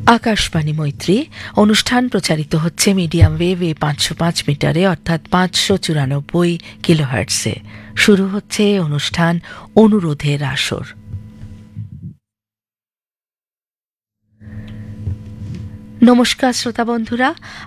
আকাশবাণী মৈত্রী অনুষ্ঠান প্রচারিত হচ্ছে মিডিয়াম ওয়েভে 505 মিটারে অর্থাৎ 594 কিলোহার্টজে। শুরু হচ্ছে অনুষ্ঠান অনুরোধের আসর। নমস্কার শ্রোতা বন্ধুরা,